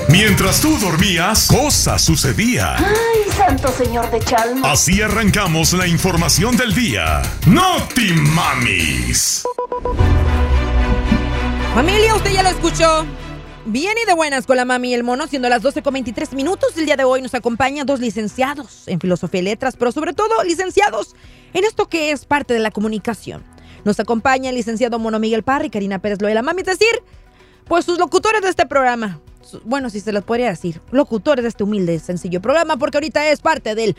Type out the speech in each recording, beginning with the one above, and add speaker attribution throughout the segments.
Speaker 1: Mientras tú dormías, cosas sucedían.
Speaker 2: ¡Ay, santo señor de Chalmers!
Speaker 1: Así arrancamos la información del día. ¡Noti Mamis!
Speaker 3: Familia, usted ya lo escuchó. Bien y de buenas con la mami y el mono, siendo las 12:23. El día de hoy nos acompañan dos licenciados en Filosofía y Letras, pero sobre todo licenciados en esto que es parte de la comunicación. Nos acompaña el licenciado Mono Miguel Parra y Karina Pérez Loela Mami, es decir, pues sus locutores de este programa. Bueno, si se los podría decir, locutores de este humilde, sencillo programa, porque ahorita es parte del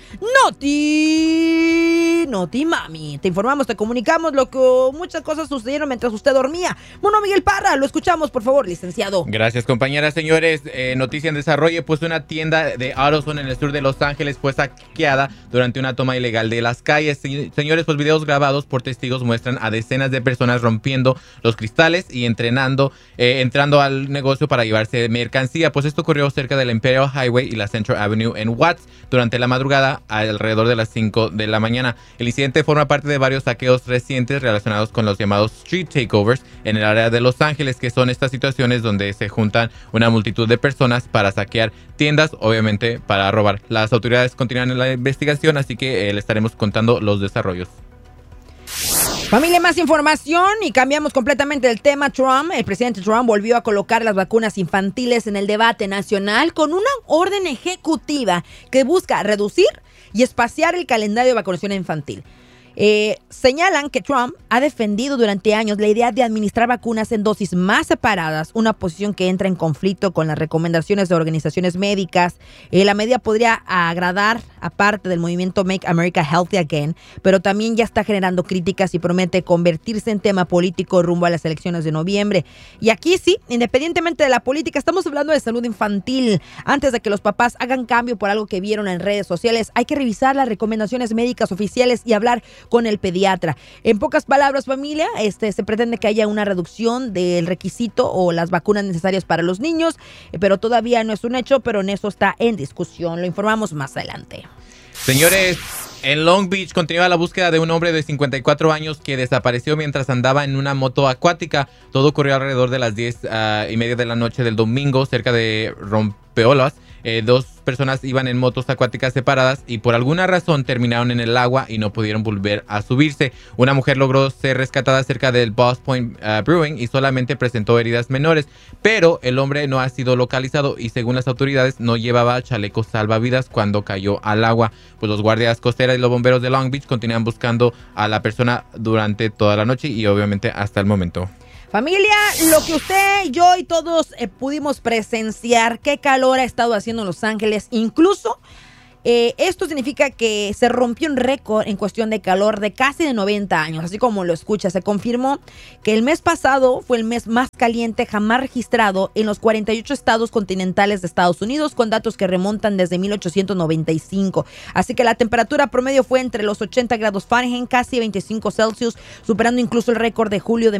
Speaker 3: Noti Mami. Te informamos, te comunicamos lo que muchas cosas sucedieron mientras usted dormía. Mono Miguel Parra, lo escuchamos, por favor, licenciado.
Speaker 4: Gracias, compañeras, señores. Noticia en desarrollo, pues una tienda de AutoZone en el sur de Los Ángeles fue saqueada durante una toma ilegal de las calles. Señores, pues videos grabados por testigos muestran a decenas de personas rompiendo los cristales y entrando al negocio para llevarse mercancía. Pues esto ocurrió cerca del Imperial Highway y la Central Avenue en Watts durante la madrugada alrededor de las 5 de la mañana. El incidente forma parte de varios saqueos recientes relacionados con los llamados street takeovers en el área de Los Ángeles, que son estas situaciones donde se juntan una multitud de personas para saquear tiendas, obviamente para robar. Las autoridades continúan en la investigación, así que le estaremos contando los desarrollos.
Speaker 3: Familia, más información y cambiamos completamente el tema. El presidente Trump volvió a colocar las vacunas infantiles en el debate nacional con una orden ejecutiva que busca reducir y espaciar el calendario de vacunación infantil. Señalan que Trump ha defendido durante años la idea de administrar vacunas en dosis más separadas, una posición que entra en conflicto con las recomendaciones de organizaciones médicas. La medida podría agradar a parte del movimiento Make America Healthy Again, pero también ya está generando críticas y promete convertirse en tema político rumbo a las elecciones de noviembre. Y aquí sí, independientemente de la política, estamos hablando de salud infantil. Antes de que los papás hagan cambio por algo que vieron en redes sociales, hay que revisar las recomendaciones médicas oficiales y hablar con el pediatra. En pocas palabras, familia, se pretende que haya una reducción del requisito o las vacunas necesarias para los niños, pero todavía no es un hecho, pero en eso está en discusión. Lo informamos más adelante.
Speaker 4: Señores, en Long Beach continúa la búsqueda de un hombre de 54 años que desapareció mientras andaba en una moto acuática. Todo ocurrió alrededor de las 10:30 de la noche del domingo, cerca de Rompeolas. Dos personas iban en motos acuáticas separadas y por alguna razón terminaron en el agua y no pudieron volver a subirse. Una mujer logró ser rescatada cerca del Boss Point Brewing y solamente presentó heridas menores, pero el hombre no ha sido localizado y según las autoridades no llevaba chaleco salvavidas cuando cayó al agua. Pues los guardias costeras y los bomberos de Long Beach continúan buscando a la persona durante toda la noche y obviamente hasta el momento.
Speaker 3: Familia, lo que usted, yo y todos pudimos presenciar, qué calor ha estado haciendo en Los Ángeles, incluso esto significa que se rompió un récord en cuestión de calor de casi de 90 años, así como lo escucha. Se confirmó que el mes pasado fue el mes más caliente jamás registrado en los 48 estados continentales de Estados Unidos, con datos que remontan desde 1895. Así que la temperatura promedio fue entre los 80 grados Fahrenheit, casi 25 Celsius, superando incluso el récord de julio de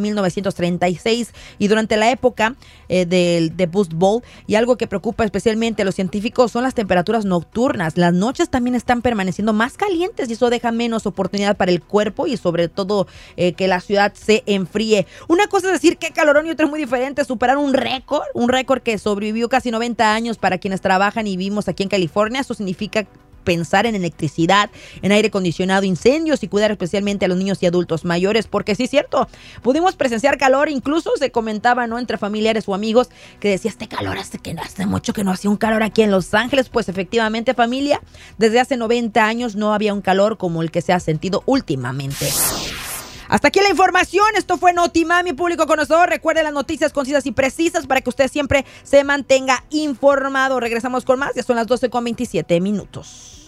Speaker 3: 1936 y durante la época del Boost Bowl. Y algo que preocupa especialmente a los científicos son las temperaturas nocturnas. Las noches también están permaneciendo más calientes y eso deja menos oportunidad para el cuerpo y sobre todo que la ciudad se enfríe. Una cosa es decir qué calorón y otra es muy diferente, superar un récord que sobrevivió casi 90 años para quienes trabajan y vivimos aquí en California. Eso significa pensar en electricidad, en aire acondicionado, incendios y cuidar especialmente a los niños y adultos mayores, porque sí es cierto, pudimos presenciar calor, incluso se comentaba, ¿no?, entre familiares o amigos que decía, este calor hace mucho que no hacía un calor aquí en Los Ángeles. Pues efectivamente, familia, desde hace 90 años no había un calor como el que se ha sentido últimamente. Hasta aquí la información. Esto fue Noti Mami, público conocedor. Recuerde las noticias concisas y precisas para que usted siempre se mantenga informado. Regresamos con más. Ya son las 12:27.